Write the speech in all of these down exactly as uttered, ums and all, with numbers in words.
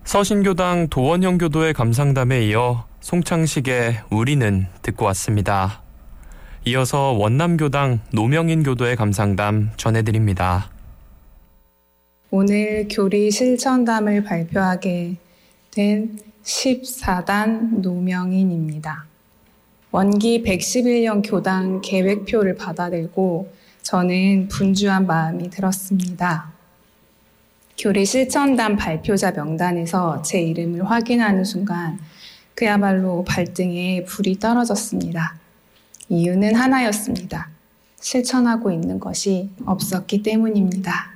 서신교당 도원형교도의 감상담에 이어 송창식의 우리는 듣고 왔습니다. 이어서 원남교당 노명인교도의 감상담 전해드립니다. 오늘 교리 실천담을 발표하게 된 십사 단 노명인입니다. 원기 백십일 년 교당 계획표를 받아들고 저는 분주한 마음이 들었습니다. 교리 실천담 발표자 명단에서 제 이름을 확인하는 순간 그야말로 발등에 불이 떨어졌습니다. 이유는 하나였습니다. 실천하고 있는 것이 없었기 때문입니다.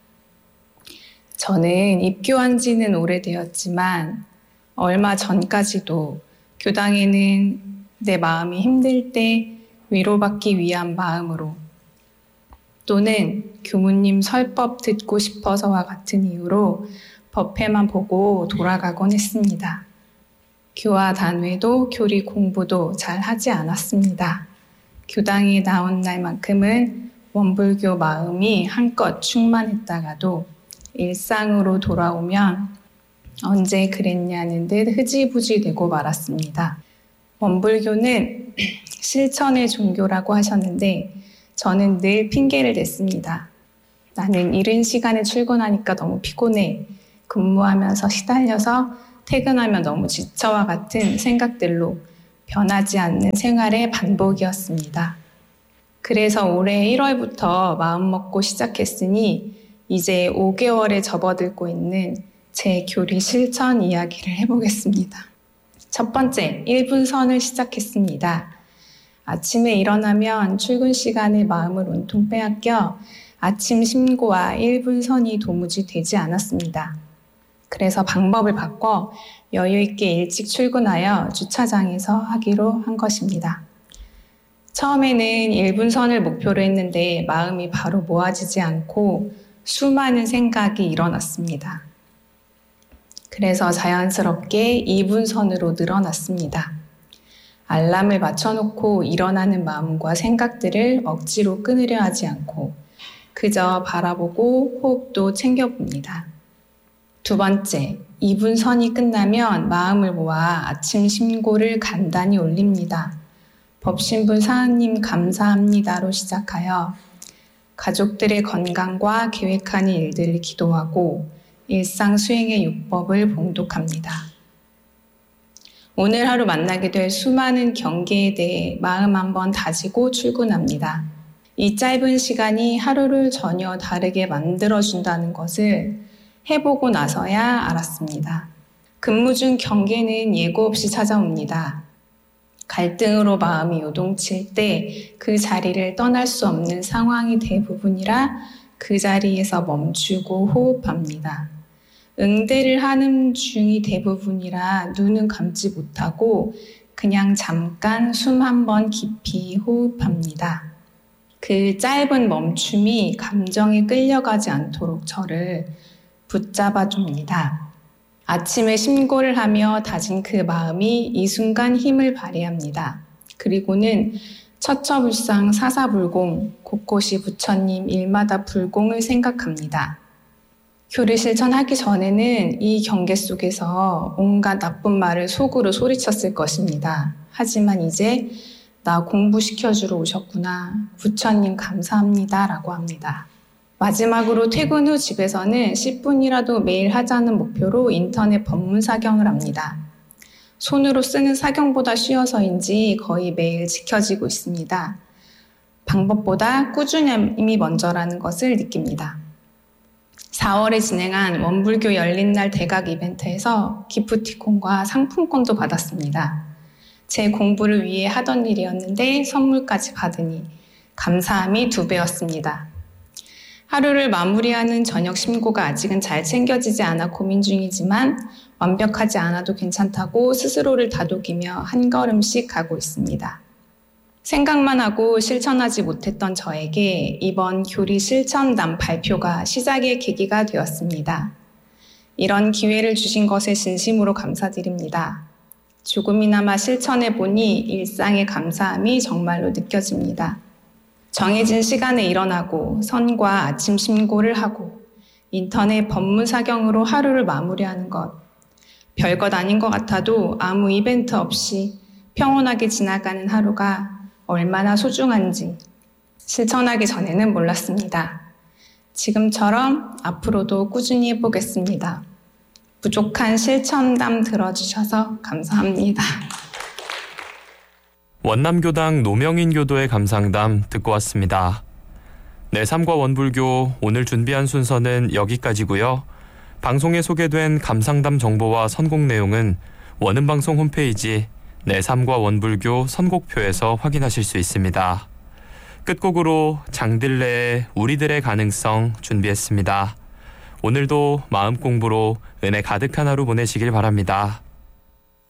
저는 입교한 지는 오래되었지만 얼마 전까지도 교당에는 내 마음이 힘들 때 위로받기 위한 마음으로 또는 교무님 설법 듣고 싶어서와 같은 이유로 법회만 보고 돌아가곤 했습니다. 교화 단회도 교리 공부도 잘 하지 않았습니다. 교당에 나온 날만큼은 원불교 마음이 한껏 충만했다가도 일상으로 돌아오면 언제 그랬냐는 듯 흐지부지 되고 말았습니다. 원불교는 실천의 종교라고 하셨는데 저는 늘 핑계를 댔습니다. 나는 이른 시간에 출근하니까 너무 피곤해. 근무하면서 시달려서 퇴근하면 너무 지쳐와 같은 생각들로 변하지 않는 생활의 반복이었습니다. 그래서 올해 일월부터 마음먹고 시작했으니 이제 오 개월에 접어들고 있는 제 교리 실천 이야기를 해보겠습니다. 첫 번째, 일 분 선을 시작했습니다. 아침에 일어나면 출근 시간에 마음을 온통 빼앗겨 아침 심고와 일 분 선이 도무지 되지 않았습니다. 그래서 방법을 바꿔 여유 있게 일찍 출근하여 주차장에서 하기로 한 것입니다. 처음에는 일 분 선을 목표로 했는데 마음이 바로 모아지지 않고 수많은 생각이 일어났습니다. 그래서 자연스럽게 이 분 선으로 늘어났습니다. 알람을 맞춰놓고 일어나는 마음과 생각들을 억지로 끊으려 하지 않고 그저 바라보고 호흡도 챙겨봅니다. 두 번째, 이 분 선이 끝나면 마음을 모아 아침 심고를 간단히 올립니다. 법신분 사은님 감사합니다로 시작하여 가족들의 건강과 계획하는 일들을 기도하고 일상 수행의 요법을 봉독합니다. 오늘 하루 만나게 될 수많은 경계에 대해 마음 한번 다지고 출근합니다. 이 짧은 시간이 하루를 전혀 다르게 만들어준다는 것을 해보고 나서야 알았습니다. 근무 중 경계는 예고 없이 찾아옵니다. 갈등으로 마음이 요동칠 때 그 자리를 떠날 수 없는 상황이 대부분이라 그 자리에서 멈추고 호흡합니다. 응대를 하는 중이 대부분이라 눈은 감지 못하고 그냥 잠깐 숨 한 번 깊이 호흡합니다. 그 짧은 멈춤이 감정에 끌려가지 않도록 저를 붙잡아 줍니다. 아침에 심고를 하며 다진 그 마음이 이 순간 힘을 발휘합니다. 그리고는 처처불상 사사불공, 곳곳이 부처님 일마다 불공을 생각합니다. 교리 실천하기 전에는 이 경계 속에서 온갖 나쁜 말을 속으로 소리쳤을 것입니다. 하지만 이제 나 공부시켜주러 오셨구나. 부처님 감사합니다. 라고 합니다. 마지막으로 퇴근 후 집에서는 십 분이라도 매일 하자는 목표로 인터넷 법문 사경을 합니다. 손으로 쓰는 사경보다 쉬워서인지 거의 매일 지켜지고 있습니다. 방법보다 꾸준함이 먼저라는 것을 느낍니다. 사월에 진행한 원불교 열린 날 대각 이벤트에서 기프티콘과 상품권도 받았습니다. 제 공부를 위해 하던 일이었는데 선물까지 받으니 감사함이 두 배였습니다. 하루를 마무리하는 저녁 심고가 아직은 잘 챙겨지지 않아 고민 중이지만 완벽하지 않아도 괜찮다고 스스로를 다독이며 한 걸음씩 가고 있습니다. 생각만 하고 실천하지 못했던 저에게 이번 교리 실천담 발표가 시작의 계기가 되었습니다. 이런 기회를 주신 것에 진심으로 감사드립니다. 조금이나마 실천해보니 일상의 감사함이 정말로 느껴집니다. 정해진 시간에 일어나고 선과 아침 심고를 하고 인터넷 법문 사경으로 하루를 마무리하는 것, 별것 아닌 것 같아도 아무 이벤트 없이 평온하게 지나가는 하루가 얼마나 소중한지 실천하기 전에는 몰랐습니다. 지금처럼 앞으로도 꾸준히 해보겠습니다. 부족한 실천담 들어주셔서 감사합니다. 원남교당 노명인 교도의 감상담 듣고 왔습니다. 내 삶과 원불교 오늘 준비한 순서는 여기까지고요. 방송에 소개된 감상담 정보와 선곡 내용은 원음방송 홈페이지 내 삶과 원불교 선곡표에서 확인하실 수 있습니다. 끝곡으로 장들레의 우리들의 가능성 준비했습니다. 오늘도 마음 공부로 은혜 가득한 하루 보내시길 바랍니다.